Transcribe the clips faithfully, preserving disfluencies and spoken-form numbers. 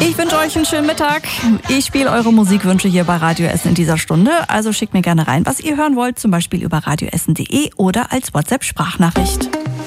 Ich wünsche euch einen schönen Mittag. Ich spiele eure Musikwünsche hier bei Radio Essen in dieser Stunde. Also schickt mir gerne rein, was ihr hören wollt, zum Beispiel über radioessen punkt de oder als WhatsApp-Sprachnachricht.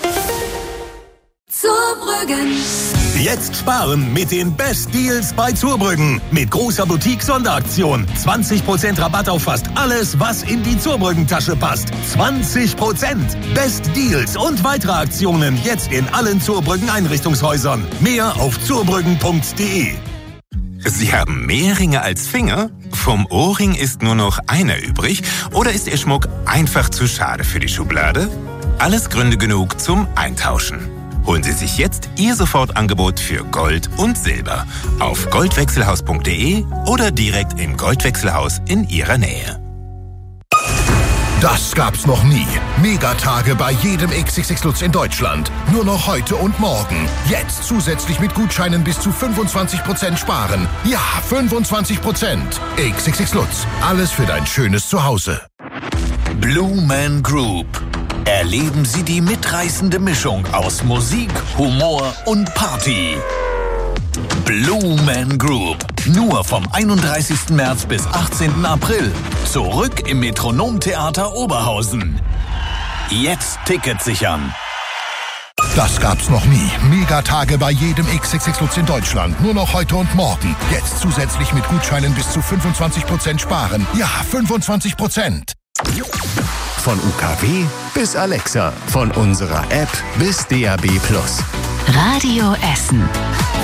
Zurbrüggen. Jetzt sparen mit den Best Deals bei Zurbrüggen. Mit großer Boutique-Sonderaktion. zwanzig Prozent Rabatt auf fast alles, was in die Zurbrüggen-Tasche passt. zwanzig Prozent. Best Deals und weitere Aktionen jetzt in allen Zurbrüggen-Einrichtungshäusern. Mehr auf zurbrüggen punkt de. Sie haben mehr Ringe als Finger? Vom Ohrring ist nur noch einer übrig? Oder ist Ihr Schmuck einfach zu schade für die Schublade? Alles Gründe genug zum Eintauschen. Holen Sie sich jetzt Ihr Sofortangebot für Gold und Silber auf goldwechselhaus punkt de oder direkt im Goldwechselhaus in Ihrer Nähe. Das gab's noch nie. Megatage bei jedem X X X Lutz in Deutschland. Nur noch heute und morgen. Jetzt zusätzlich mit Gutscheinen bis zu fünfundzwanzig Prozent sparen. Ja, fünfundzwanzig Prozent. X X X Lutz. Alles für dein schönes Zuhause. Blue Man Group. Erleben Sie die mitreißende Mischung aus Musik, Humor und Party. Blue Man Group. Nur vom einunddreißigsten März bis achtzehnten April. Zurück im Metronomtheater Oberhausen. Jetzt Tickets sichern. Das gab's noch nie. Megatage bei jedem X X X Lutz in Deutschland. Nur noch heute und morgen. Jetzt zusätzlich mit Gutscheinen bis zu fünfundzwanzig Prozent sparen. Ja, fünfundzwanzig Prozent. Von U K W bis Alexa, von unserer App bis D A B Plus. Radio Essen.